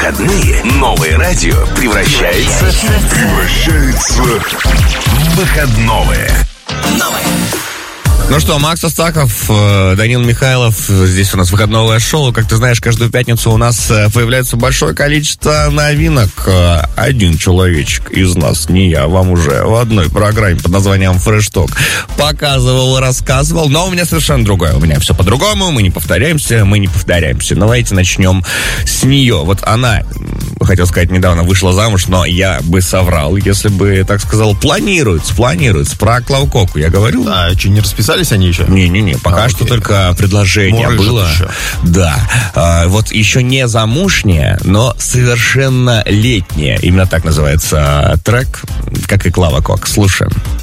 выходные новое радио превращается в выходное. Ну что, Макс Астахов, Данил Михайлов, здесь у нас выходное шоу. Как ты знаешь, каждую пятницу у нас появляется большое количество новинок. Один человечек из нас, не я, вам уже в одной программе под названием Fresh Talk показывал, рассказывал. Но у меня совершенно другое. У меня все по-другому, мы не повторяемся. Давайте начнем с нее. Вот она, хотел сказать, недавно вышла замуж, но я бы соврал, если бы, так сказал, планируется. Про Клаву Коку я говорю. А, что, не расписались они еще? Не, пока что только предложение было. Еще. Да. Вот еще не замужняя, но совершеннолетняя. Именно так называется трек, как и Клава Кока. Слушаем.